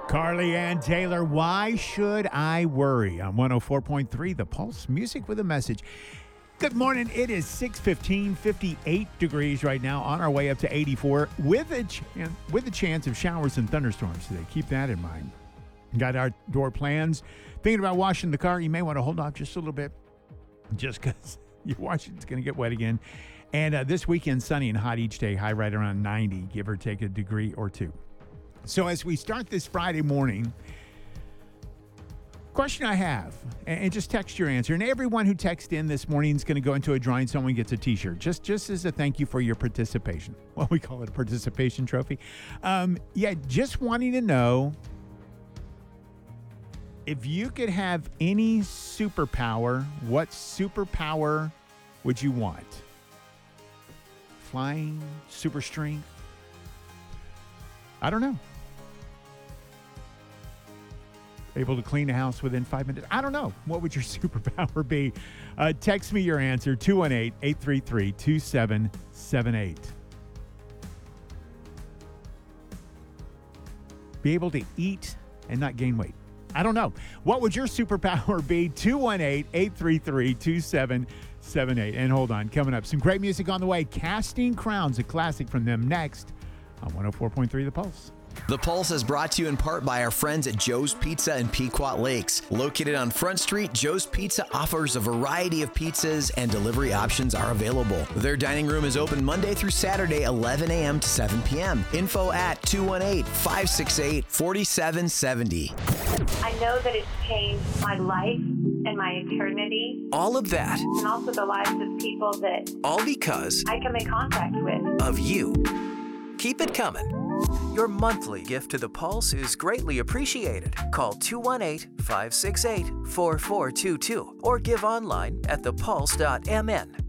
Carly Ann Taylor, Why Should I Worry? On 104.3, The Pulse, music with a message. Good morning. It is 6:15, 58 degrees right now, on our way up to 84 with a chance of showers and thunderstorms today. Keep that in mind. Got outdoor plans. Thinking about washing the car, you may want to hold off just a little bit just because your washing is going to get wet again. And this weekend, sunny and hot each day, high right around 90, give or take a degree or two. So as we start this Friday morning, question I have, and just text your answer. And everyone who texts in this morning is going to go into a drawing. Someone gets a T-shirt, just as a thank you for your participation. Well, we call it a participation trophy. Just wanting to know, if you could have any superpower, what superpower would you want? Flying, super strength? I don't know. Able to clean a house within 5 minutes? I don't know. What would your superpower be? Text me your answer, 218-833-2778. Be able to eat and not gain weight. I don't know. What would your superpower be? 218-833-2778. And hold on, coming up, some great music on the way. Casting Crowns, a classic from them, next on 104.3 The Pulse. The Pulse is brought to you in part by our friends at Joe's Pizza in Pequot Lakes. Located on Front Street, Joe's Pizza offers a variety of pizzas and delivery options are available. Their dining room is open Monday through Saturday, 11 a.m. to 7 p.m. Info at 218-568-4770. I know that it's changed my life and my eternity. All of that. And also the lives of people that all because I come in contact with. Of you. Keep it coming. Your monthly gift to The Pulse is greatly appreciated. Call 218-568-4422 or give online at thepulse.mn.